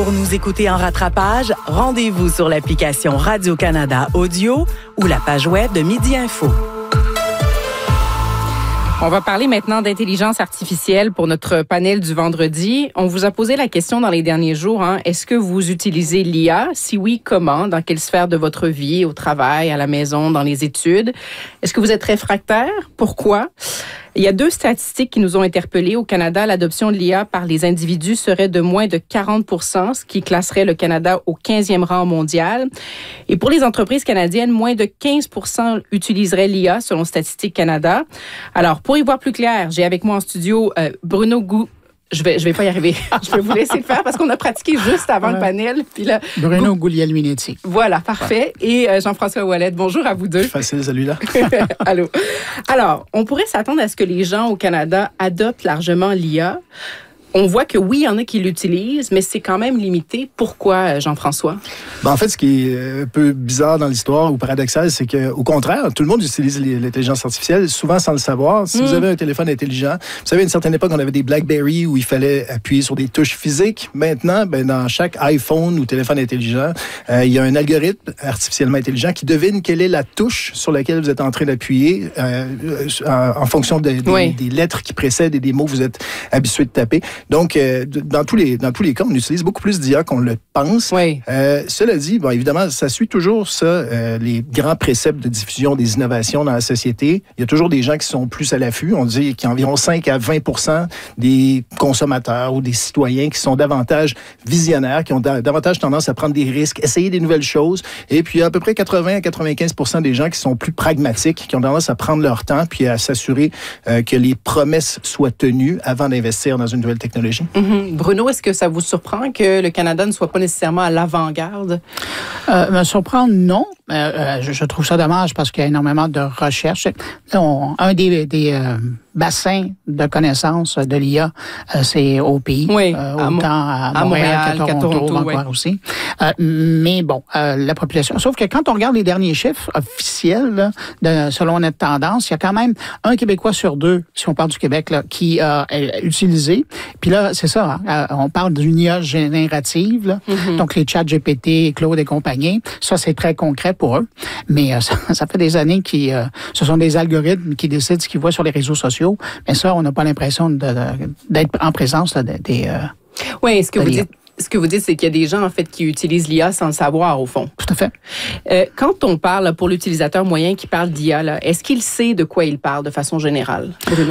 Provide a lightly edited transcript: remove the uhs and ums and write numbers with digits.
Pour nous écouter en rattrapage, rendez-vous sur l'application Radio-Canada Audio ou la page web de Midi Info. On va parler maintenant d'intelligence artificielle pour notre panel du vendredi. On vous a posé la question dans les derniers jours, est-ce que vous utilisez l'IA? Si oui, comment? Dans quelle sphère de votre vie? Au travail, à la maison, dans les études? Est-ce que vous êtes réfractaire? Pourquoi? Il y a 2 statistiques qui nous ont interpellés. Au Canada, l'adoption de l'IA par les individus serait de moins de 40%, ce qui classerait le Canada au 15e rang mondial. Et pour les entreprises canadiennes, moins de 15% utiliseraient l'IA, selon Statistique Canada. Alors, pour y voir plus clair, j'ai avec moi en studio Bruno Gou. Je vais pas y arriver. Je vais vous laisser le faire parce qu'on a pratiqué juste avant le panel. Puis là, Bruno Guglielminetti. Voilà, parfait. Et Jean-François Ouellette, bonjour à vous deux. Facile, celui-là. Allô. Alors, on pourrait s'attendre à ce que les gens au Canada adoptent largement l'IA. On voit que oui, il y en a qui l'utilisent, mais c'est quand même limité. Pourquoi, Jean-François? En fait, ce qui est un peu bizarre dans l'histoire ou paradoxal, c'est qu'au contraire, tout le monde utilise l'intelligence artificielle, souvent sans le savoir. Si vous avez un téléphone intelligent, vous savez, à une certaine époque, on avait des BlackBerry où il fallait appuyer sur des touches physiques. Maintenant, dans chaque iPhone ou téléphone intelligent, il y a un algorithme artificiellement intelligent qui devine quelle est la touche sur laquelle vous êtes en train d'appuyer en fonction des lettres qui précèdent et des mots que vous êtes habitué de taper. Donc, dans tous les cas, on utilise beaucoup plus d'IA qu'on le pense. Oui. Cela dit, évidemment, ça suit toujours les grands préceptes de diffusion des innovations dans la société. Il y a toujours des gens qui sont plus à l'affût. On dit qu'il y a environ 5 à 20% des consommateurs ou des citoyens qui sont davantage visionnaires, qui ont davantage tendance à prendre des risques, essayer des nouvelles choses. Et puis, à peu près 80 à 95% des gens qui sont plus pragmatiques, qui ont tendance à prendre leur temps puis à s'assurer que les promesses soient tenues avant d'investir dans une nouvelle technologie. Bruno, est-ce que ça vous surprend que le Canada ne soit pas nécessairement à l'avant-garde? Me surprendre, non. Je trouve ça dommage parce qu'il y a énormément de recherches. Un des bassins de connaissances de l'IA, c'est au pays. Oui, autant à Montréal qu'à Toronto, Vancouver aussi. Mais bon, la population. Sauf que quand on regarde les derniers chiffres officiels, selon notre tendance, il y a quand même un Québécois sur 2, si on parle du Québec, là, qui a utilisé. Puis là, c'est ça, on parle d'une IA générative, là, donc les chats GPT, Claude et compagnie. Ça, c'est très concret pour eux. Mais ça fait des années ce sont des algorithmes qui décident ce qu'ils voient sur les réseaux sociaux. Mais ça, on n'a pas l'impression d'être en présence des... Oui, ce que vous dites, c'est qu'il y a des gens, en fait, qui utilisent l'IA sans le savoir, au fond. Tout à fait. Quand on parle, pour l'utilisateur moyen qui parle d'IA, est-ce qu'il sait de quoi il parle de façon générale?